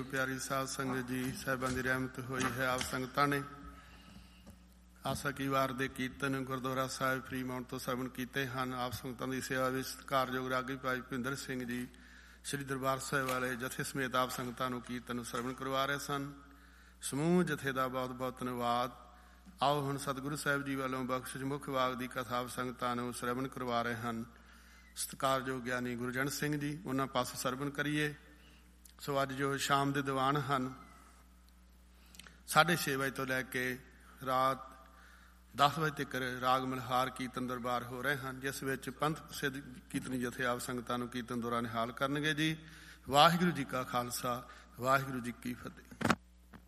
ਪਿਆਰੀ ਸਾਧ ਸੰਗਤ ਜੀ, ਸਾਹਿਬਾਂ ਦੀ ਰਹਿਮਤ ਹੋਈ ਹੈ ਆਪ ਸੰਗਤਾਂ ਨੇ। ਆਸਾ ਕੀ ਵਾਰ ਦੇ ਕੀਰਤਨ ਗੁਰਦੁਆਰਾ ਸਾਹਿਬ ਫਰੀਮਾਉਂਟ ਤੋਂ ਸਰਵਣ ਕੀਤੇ ਹਨ। ਆਪ ਸੰਗਤਾਂ ਦੀ ਸੇਵਾ ਵਿੱਚ ਸਤਿਕਾਰਯੋਗ ਰਾਗੀ ਭਾਈ ਭੁਪਿੰਦਰ ਸਿੰਘ ਜੀ ਸ੍ਰੀ ਦਰਬਾਰ ਸਾਹਿਬ ਵਾਲੇ ਜਥੇ ਸਮੇਤ ਆਪ ਸੰਗਤਾਂ ਨੂੰ ਕੀਰਤਨ ਨੂੰ ਸਰਵਣ ਕਰਵਾ ਰਹੇ ਸਨ। ਸਮੂਹ ਜਥੇ ਦਾ ਬਹੁਤ ਬਹੁਤ ਧੰਨਵਾਦ। ਆਓ ਹੁਣ ਸਤਿਗੁਰੂ ਸਾਹਿਬ ਜੀ ਵੱਲੋਂ ਬਖਸ਼ਿਸ਼ ਮੁੱਖ ਵਾਗ ਦੀ ਕਥਾ ਆਪ ਸੰਗਤਾਂ ਨੂੰ ਸਰਵਣ ਕਰਵਾ ਰਹੇ ਹਨ ਸਤਿਕਾਰਯੋਗ ਗਿਆਨੀ ਗੁਰਜਨ ਸਿੰਘ ਜੀ, ਉਹਨਾਂ ਪਾਸੋਂ ਸਰਵਣ ਕਰੀਏ। ਸੋ ਅੱਜ ਜੋ ਸ਼ਾਮ ਦੇ ਦੀਵਾਨ ਹਨ 6:30 ਵਜੇ ਤੋਂ ਲੈ ਕੇ ਰਾਤ 10 ਵਜੇ ਤੱਕ ਰਾਗ ਮਲਹਾਰ ਕੀਰਤਨ ਦਰਬਾਰ ਹੋ ਰਹੇ ਹਨ, ਜਿਸ ਵਿੱਚ ਪੰਥ ਪ੍ਰਸਿੱਧ ਕੀਰਤਨੀ ਜਥੇ ਆਪ ਸੰਗਤਾਂ ਨੂੰ ਕੀਰਤਨ ਦੌਰਾਨ ਨਿਹਾਲ ਕਰਨਗੇ ਜੀ। ਵਾਹਿਗੁਰੂ ਜੀ ਕਾ ਖਾਲਸਾ, ਵਾਹਿਗੁਰੂ ਜੀ ਕੀ ਫਤਿਹ।